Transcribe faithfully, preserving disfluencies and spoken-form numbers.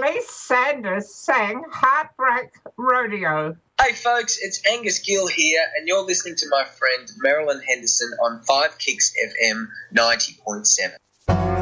Elise Sanders sang Heartbreak Rodeo. Hey folks, it's Angus Gill here, and you're listening to my friend Marilyn Henderson on Five Kicks F M ninety point seven.